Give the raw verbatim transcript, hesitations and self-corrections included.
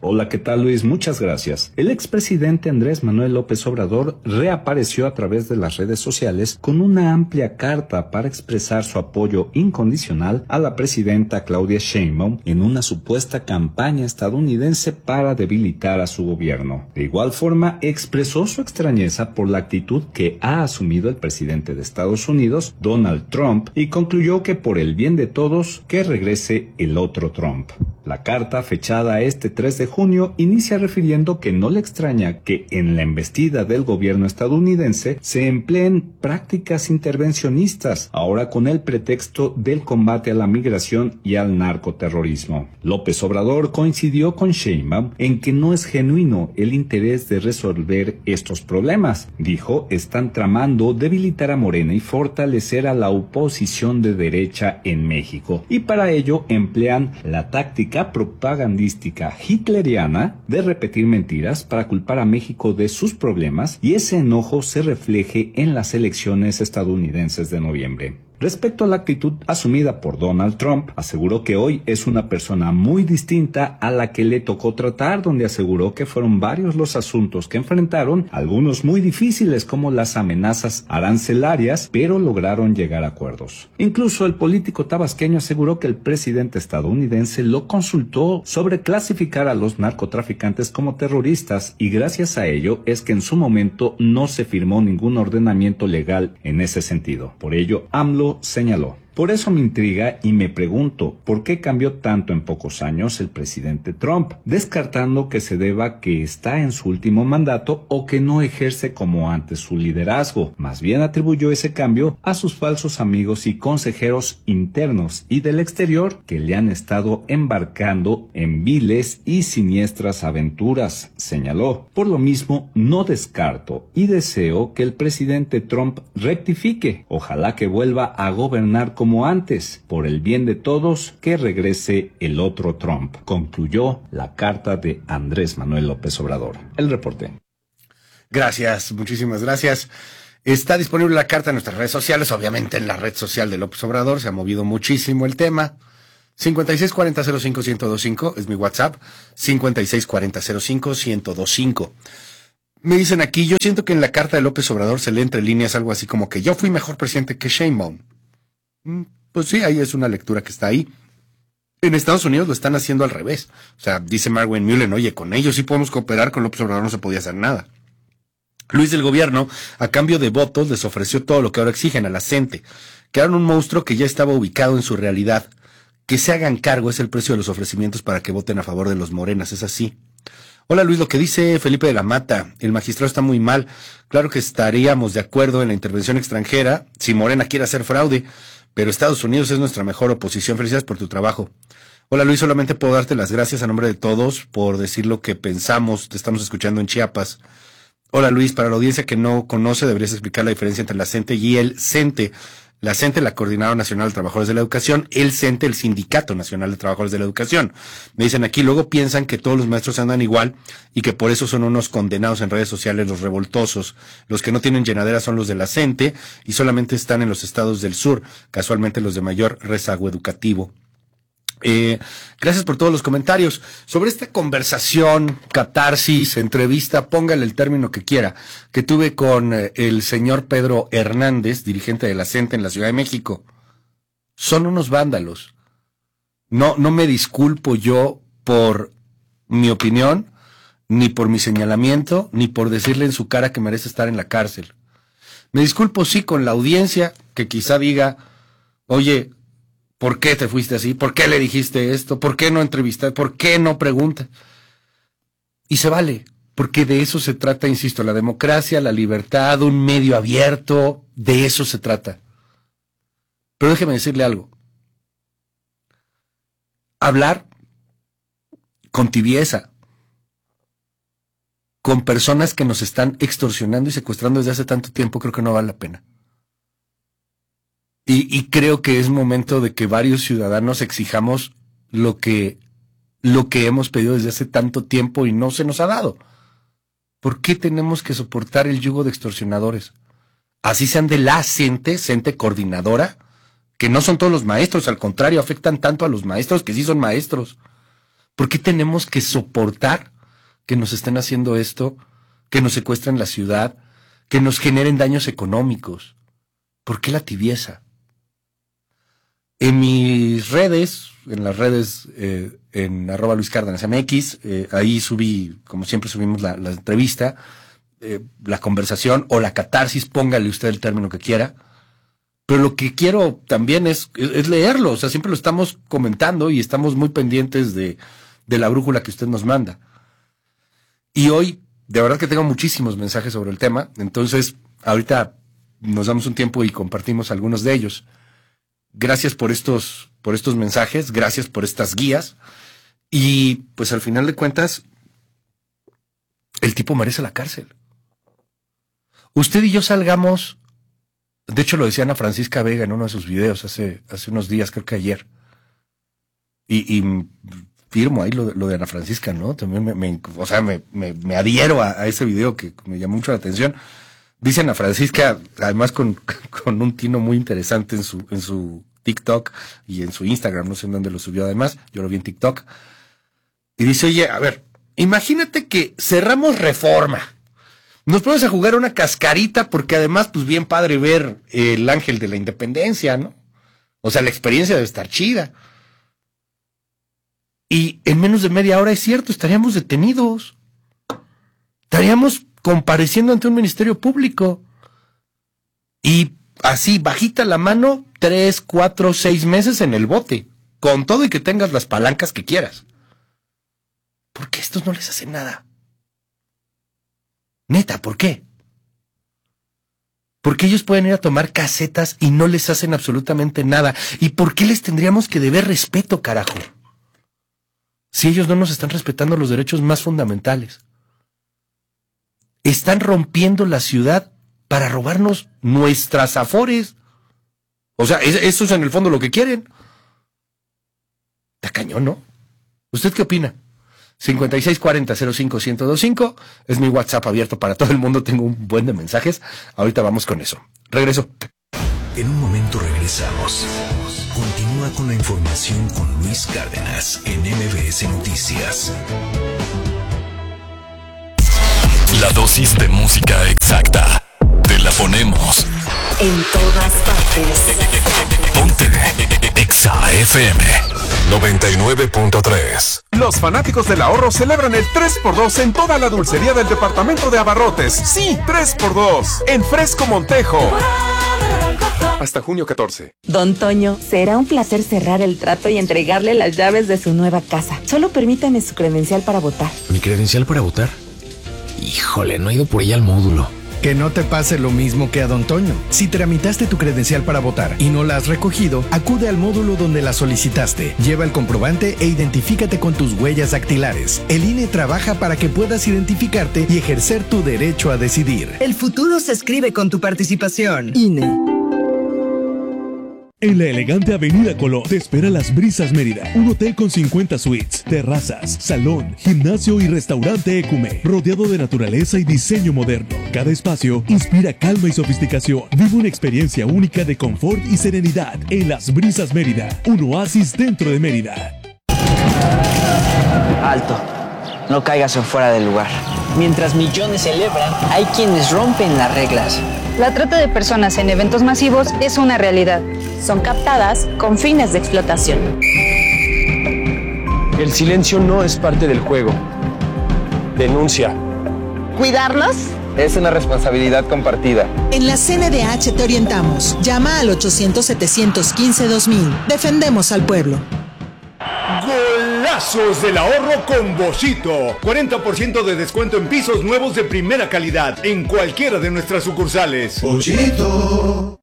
Hola, ¿qué tal, Luis? Muchas gracias. El expresidente Andrés Manuel López Obrador reapareció a través de las redes sociales con una amplia carta para expresar su apoyo incondicional a la presidenta Claudia Sheinbaum en una supuesta campaña estadounidense para debilitar a su gobierno. De igual forma, expresó su extrañeza por la actitud que ha asumido el presidente de Estados Unidos, Donald Trump, y concluyó que por el bien de todos, que regrese el otro Trump. La carta, fechada este tres de junio, inicia refiriendo que no le extraña que en la embestida del gobierno estadounidense se empleen prácticas intervencionistas, ahora con el pretexto del combate a la migración y al narcoterrorismo. López Obrador coincidió con Sheinbaum en que no es genuino el interés de resolver estos problemas. Dijo, están tramando debilitar a Morena y fortalecer a la oposición de derecha en México, y para ello emplean la táctica propagandística hitleriana de repetir mentiras para culpar a México de sus problemas, y ese enojo se refleje en las elecciones estadounidenses de noviembre. Respecto a la actitud asumida por Donald Trump, aseguró que hoy es una persona muy distinta a la que le tocó tratar, donde aseguró que fueron varios los asuntos que enfrentaron, algunos muy difíciles como las amenazas arancelarias, pero lograron llegar a acuerdos. Incluso el político tabasqueño aseguró que el presidente estadounidense lo consultó sobre clasificar a los narcotraficantes como terroristas, y gracias a ello es que en su momento no se firmó ningún ordenamiento legal en ese sentido. Por ello, AMLO señaló: por eso me intriga y me pregunto por qué cambió tanto en pocos años el presidente Trump, descartando que se deba a que está en su último mandato o que no ejerce como antes su liderazgo. Más bien atribuyó ese cambio a sus falsos amigos y consejeros internos y del exterior que le han estado embarcando en viles y siniestras aventuras, señaló. Por lo mismo, no descarto y deseo que el presidente Trump rectifique. Ojalá que vuelva a gobernar como como antes, por el bien de todos, que regrese el otro Trump, concluyó la carta de Andrés Manuel López Obrador. El reporte. Gracias, muchísimas gracias. Está disponible la carta en nuestras redes sociales, obviamente en la red social de López Obrador, se ha movido muchísimo el tema. cincuenta y seis cuarenta cero cinco ciento veinticinco es mi WhatsApp, cincuenta y seis cuarenta cero cinco ciento veinticinco. Me dicen aquí, yo siento que en la carta de López Obrador se lee entre líneas algo así como que yo fui mejor presidente que Sheinbaum. Pues sí, ahí es una lectura que está ahí. En Estados Unidos lo están haciendo al revés. O sea, dice Marwin Mullen, oye, con ellos sí podemos cooperar, con López Obrador no se podía hacer nada. Luis del gobierno, a cambio de votos, les ofreció todo lo que ahora exigen a la gente. Crearon un monstruo que ya estaba ubicado en su realidad. Que se hagan cargo es el precio de los ofrecimientos para que voten a favor de los morenas, es así. Hola Luis, lo que dice Felipe de la Mata, el magistrado está muy mal. Claro que estaríamos de acuerdo en la intervención extranjera si Morena quiere hacer fraude, pero Estados Unidos es nuestra mejor oposición. Felicidades por tu trabajo. Hola Luis, solamente puedo darte las gracias a nombre de todos por decir lo que pensamos. Te estamos escuchando en Chiapas. Hola Luis, para la audiencia que no conoce, deberías explicar la diferencia entre la CENTE y el CENTE. La CENTE, la Coordinadora Nacional de Trabajadores de la Educación, el CENTE, el Sindicato Nacional de Trabajadores de la Educación. Me dicen aquí, luego piensan que todos los maestros andan igual y que por eso son unos condenados en redes sociales, los revoltosos. Los que no tienen llenadera son los de la CENTE y solamente están en los estados del sur, casualmente los de mayor rezago educativo. Eh, gracias por todos los comentarios. Sobre esta conversación, catarsis, entrevista, póngale el término que quiera, que tuve con eh, el señor Pedro Hernández, dirigente de la CENTE en la Ciudad de México. Son unos vándalos. No, no me disculpo yo por mi opinión, ni por mi señalamiento, ni por decirle en su cara que merece estar en la cárcel. Me disculpo sí con la audiencia, que quizá diga, oye, ¿por qué te fuiste así? ¿Por qué le dijiste esto? ¿Por qué no entrevistaste? ¿Por qué no preguntas? Y se vale, porque de eso se trata, insisto, la democracia, la libertad, un medio abierto, de eso se trata. Pero déjeme decirle algo. Hablar con tibieza, con personas que nos están extorsionando y secuestrando desde hace tanto tiempo, creo que no vale la pena. Y, y creo que es momento de que varios ciudadanos exijamos lo que, lo que hemos pedido desde hace tanto tiempo y no se nos ha dado. ¿Por qué tenemos que soportar el yugo de extorsionadores? Así sean de la CENTE, CENTE coordinadora, que no son todos los maestros, al contrario, afectan tanto a los maestros que sí son maestros. ¿Por qué tenemos que soportar que nos estén haciendo esto, que nos secuestren la ciudad, que nos generen daños económicos? ¿Por qué la tibieza? En mis redes, en las redes, eh, en arroba Luis Cárdenas M X, eh, ahí subí, como siempre subimos la, la entrevista, eh, la conversación o la catarsis, póngale usted el término que quiera. Pero lo que quiero también es, es, es leerlo, o sea, siempre lo estamos comentando y estamos muy pendientes de, de la brújula que usted nos manda. Y hoy, de verdad que tengo muchísimos mensajes sobre el tema, entonces ahorita nos damos un tiempo y compartimos algunos de ellos. Gracias por estos, por estos mensajes, gracias por estas guías, y pues al final de cuentas, el tipo merece la cárcel. Usted y yo salgamos, de hecho lo decía Ana Francisca Vega en uno de sus videos hace, hace unos días, creo que ayer, y, y firmo ahí lo, lo de Ana Francisca, ¿no? También me, me o sea, me, me, me adhiero a, a ese video que me llamó mucho la atención. Dice Ana Francisca, además con, con un tino muy interesante en su, en su TikTok y en su Instagram, no sé en dónde lo subió además, yo lo vi en TikTok, y dice, oye, a ver, imagínate que cerramos Reforma, nos ponemos a jugar una cascarita, porque además, pues bien padre ver el Ángel de la Independencia, ¿no? O sea, la experiencia debe estar chida. Y en menos de media hora, es cierto, estaríamos detenidos. Estaríamos compareciendo ante un ministerio público. Y así, bajita la mano, tres, cuatro, seis meses en el bote. Con todo y que tengas las palancas que quieras. ¿Por qué estos no les hacen nada? Neta, ¿por qué? ¿Por qué ellos pueden ir a tomar casetas y no les hacen absolutamente nada? ¿Y por qué les tendríamos que deber respeto, carajo? Si ellos no nos están respetando los derechos más fundamentales. Están rompiendo la ciudad para robarnos nuestras afores. O sea, eso es en el fondo lo que quieren. Está cañón, ¿no? ¿Usted qué opina? cincuenta y seis cuarenta cero cinco ciento veinticinco es mi WhatsApp abierto para todo el mundo. Tengo un buen de mensajes. Ahorita vamos con eso. Regreso. En un momento regresamos. Continúa con la información con Luis Cárdenas en M B S Noticias. La dosis de música exacta. Te la ponemos en todas partes. Ponte Exa F M noventa y nueve punto tres. Los fanáticos del ahorro celebran el tres por dos en toda la dulcería del departamento de abarrotes. Sí, tres por dos en Fresco Montejo. Hasta junio catorce. Don Toño, será un placer cerrar el trato y entregarle las llaves de su nueva casa. Solo permítame su credencial para votar. ¿Mi credencial para votar? Híjole, no he ido por ella al módulo. Que no te pase lo mismo que a Don Toño. Si tramitaste tu credencial para votar y no la has recogido, acude al módulo donde la solicitaste. Lleva el comprobante e identifícate con tus huellas dactilares. El I N E trabaja para que puedas identificarte y ejercer tu derecho a decidir. El futuro se escribe con tu participación. I N E. En la elegante Avenida Colón te espera Las Brisas Mérida, un hotel con cincuenta suites, terrazas, salón, gimnasio y restaurante Ecume, rodeado de naturaleza y diseño moderno. Cada espacio inspira calma y sofisticación. Vive una experiencia única de confort y serenidad en Las Brisas Mérida, un oasis dentro de Mérida. Alto, no caigas en fuera del lugar. Mientras millones celebran, hay quienes rompen las reglas. La trata de personas en eventos masivos es una realidad. Son captadas con fines de explotación. El silencio no es parte del juego. Denuncia. ¿Cuidarnos? Es una responsabilidad compartida. En la C N D H te orientamos. Llama al ochocientos, setecientos quince, dos mil. Defendemos al pueblo. Golazos del ahorro con Boschito. cuarenta por ciento de descuento en pisos nuevos de primera calidad en cualquiera de nuestras sucursales. Boschito.